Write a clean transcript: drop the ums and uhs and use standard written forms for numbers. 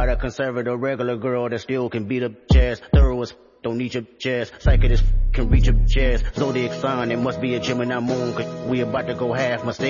about a conservative regular girl that still can beat up chairs. Thorough as don't need your chairs. Psychic as can reach your chairs. Zodiac sign, it must be a Gemini moon. Cause we about to go half. Mistake.